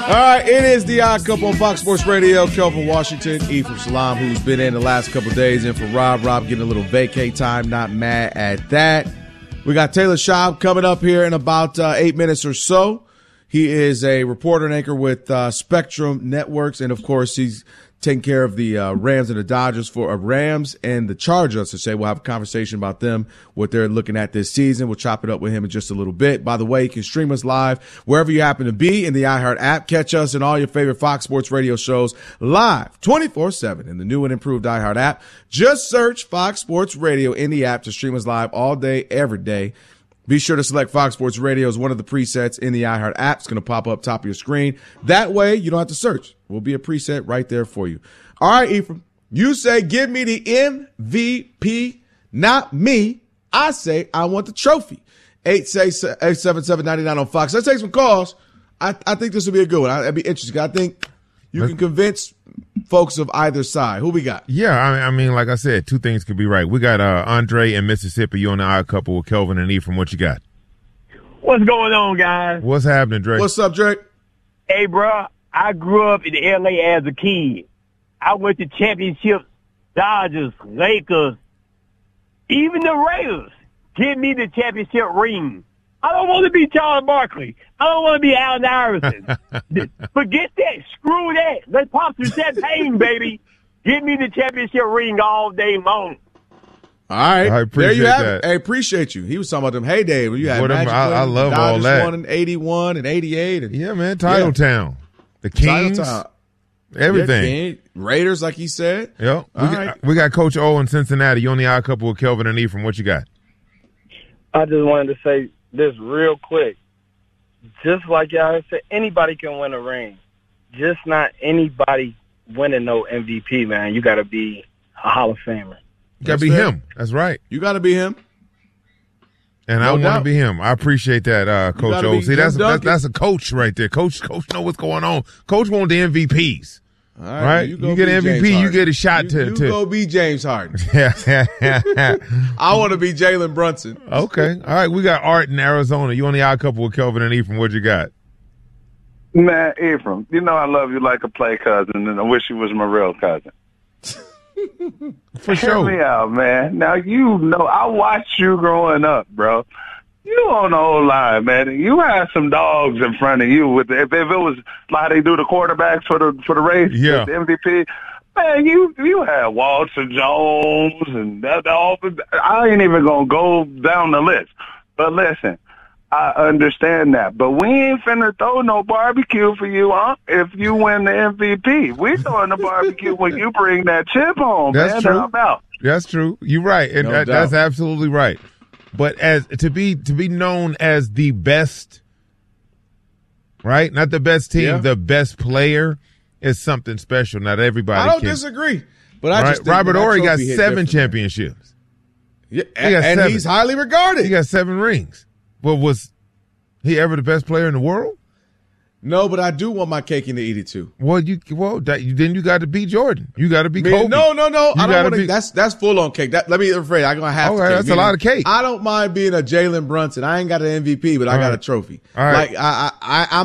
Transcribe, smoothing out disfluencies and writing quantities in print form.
All right, it is the Odd Couple on Fox Sports Radio. Kelvin Washington, Ephraim Salam, who's been in the last couple of days, in for Rob. Rob getting a little vacay time, not mad at that. We got Taylor Schaub coming up here in about 8 minutes or so. He is a reporter and anchor with Spectrum Networks, and of course, he's taking care of the Rams and the Dodgers for Rams and the Chargers. To say we'll have a conversation about them, what they're looking at this season. We'll chop it up with him in just a little bit. By the way, you can stream us live wherever you happen to be in the iHeart app. Catch us and all your favorite Fox Sports Radio shows live 24/7 in the new and improved iHeart app. Just search Fox Sports Radio in the app to stream us live all day, every day. Be sure to select Fox Sports Radio as one of the presets in the iHeart app. It's going to pop up top of your screen. That way, you don't have to search. Will be a preset right there for you. All right, Ephraim, you say give me the MVP, not me. I say I want the trophy. 877-99 on Fox. Let's take some calls. I think this will be a good one. I'd be interesting. I think you can convince folks of either side. Who we got? Yeah, I mean, like I said, two things could be right. We got Andre in Mississippi. You on the Odd Couple with Kelvin and Ephraim. What you got? What's going on, guys? What's happening, Drake? What's up, Drake? Hey, bro, I grew up in L.A. as a kid. I went to championships, Dodgers, Lakers, even the Raiders. Give me the championship ring. I don't want to be Charles Barkley. I don't want to be Allen Iverson. Forget that. Screw that. Let's pop some champagne, baby. Give me the championship ring all day long. All right. I appreciate there you have that. it. Hey, appreciate you. He was talking about them heydays when you had Magic. I love Dodgers all that. won in 81 and 88. And, yeah, man. Title Town. The Kings. Everything. Yeah, Raiders, like he said. Yep. We got Coach O in Cincinnati. You on the Odd Couple with Kelvin and Ephraim. What you got? I just wanted to say this real quick. Just like y'all said, anybody can win a ring. Just not anybody winning no MVP, man. You got to be a Hall of Famer. You got to be him. That's right. You got to be him. And I want to be him. I appreciate that, Coach O. See, that's a coach right there. Coach know what's going on. Coach want the MVPs. All right? You get an MVP, you get a shot to go be James Harden. Yeah. I want to be Jalen Brunson. Okay. All right. We got Art in Arizona. You on the Odd Couple with Kelvin and Ephraim. What you got? Man, Ephraim, you know I love you like a play cousin, and I wish you was my real cousin. For sure. Hear me out, man. Now, you know, I watched you growing up, bro. You on the whole line, man. You had some dogs in front of you. If it was like they do the quarterbacks for the race, yeah, the MVP, man, you had Walter Jones and that. I ain't even gonna go down the list. But listen, I understand that. But we ain't finna throw no barbecue for you, huh? If you win the MVP, we throwing the barbecue when you bring that chip home, that's man. True. I'm out. That's true. You're right, and that's absolutely right. But as to be known as the best, right? Not the best team, the best player is something special. Not everybody. I don't disagree, but I just think Robert Horry got 7 championships. Yeah, and he's highly regarded. He got 7 rings. Well, was he ever the best player in the world? No, but I do want my cake and to eat it too. Well, then you got to be Jordan. You got to be Kobe. No. I don't want to. That's full on cake. Let me rephrase. I'm gonna have to. That's a lot of cake. I don't mind being a Jalen Brunson. I ain't got an MVP, but I got a trophy. All right. Like I'm